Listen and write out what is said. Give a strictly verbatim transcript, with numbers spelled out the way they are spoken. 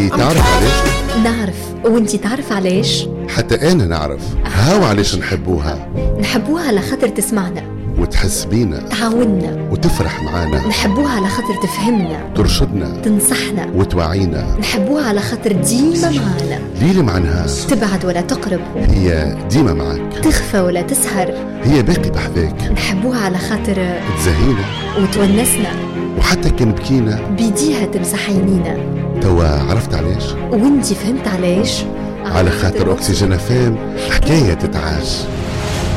انتي تعرف علاش؟ نعرف، وانتي تعرف علاش؟ حتى انا نعرف. هاو علاش نحبوها. نحبوها على خاطر تسمعنا وتحس بينا، تعاوننا وتفرح معانا. نحبوها على خاطر تفهمنا، ترشدنا، تنصحنا، وتوعينا. نحبوها على خاطر ديما معانا. ليلة مع نهار، تبعد ولا تقرب، هي ديما معك. تخفى ولا تسهر، هي باقي بحذاك. نحبوها على خاطر تزهينا وتونسنا، وحتى كان بكينا بيديها تمسح عينينا. توا عرفت علاش؟ وانتي فهمت علاش؟ على خاطر أكسجين فام حكاية تتعاش.